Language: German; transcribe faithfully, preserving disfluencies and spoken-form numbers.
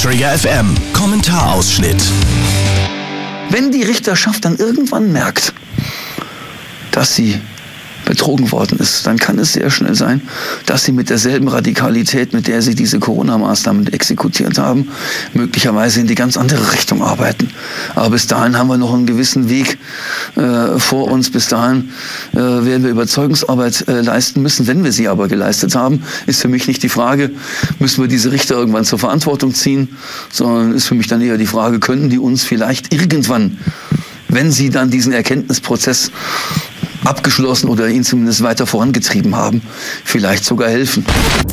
Trigger F M, Kommentarausschnitt. Wenn die Richterschaft dann irgendwann merkt, dass sie betrogen worden ist, dann kann es sehr schnell sein, dass sie mit derselben Radikalität, mit der sie diese Corona-Maßnahmen exekutiert haben, möglicherweise in die ganz andere Richtung arbeiten. Aber bis dahin haben wir noch einen gewissen Weg äh, vor uns. Bis dahin äh, werden wir Überzeugungsarbeit äh, leisten müssen. Wenn wir sie aber geleistet haben, ist für mich nicht die Frage, müssen wir diese Richter irgendwann zur Verantwortung ziehen, sondern ist für mich dann eher die Frage, könnten die uns vielleicht irgendwann, wenn sie dann diesen Erkenntnisprozess abgeschlossen oder ihn zumindest weiter vorangetrieben haben, vielleicht sogar helfen.